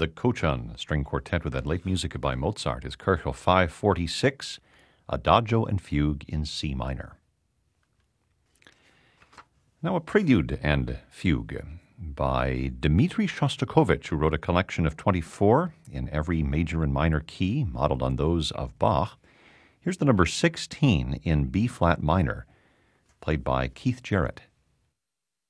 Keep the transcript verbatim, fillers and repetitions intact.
the Kochan String Quartet with that late music by Mozart is Kerchel five forty-six, Adagio and Fugue in C minor. Now a prelude and fugue by Dmitri Shostakovich, who wrote a collection of twenty-four in every major and minor key, modeled on those of Bach. Here's the number sixteen in B-flat minor, played by Keith Jarrett.